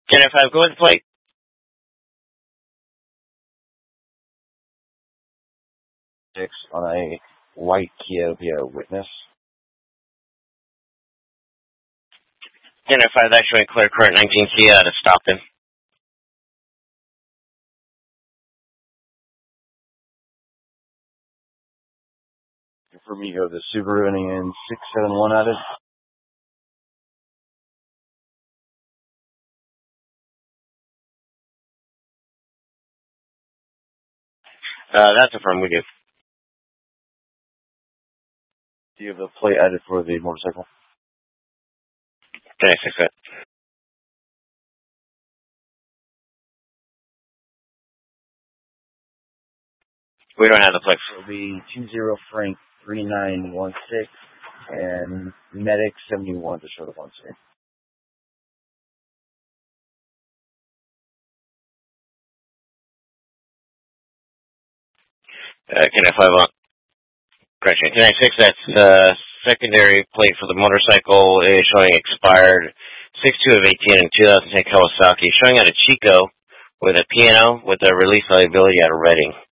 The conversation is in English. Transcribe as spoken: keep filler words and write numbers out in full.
Can I five go with the plate? Six on a white Kia via witness. Can I five that showing clear current nineteen Kia to Stockton. For me, go the Subaru ending in six seven one added. Uh, that's affirmed, we do. Do you have the plate added for the motorcycle? Can I fix that? We don't have the plate. It'll be two zero Frank three nine one six and Medic seventy-one to show the one screen. Uh, can I five on? Correction. Can I fix that uh, secondary plate for the motorcycle is showing expired six two of eighteen in two thousand ten Kawasaki, showing out a Chico with a P and O with a release liability out of Reading.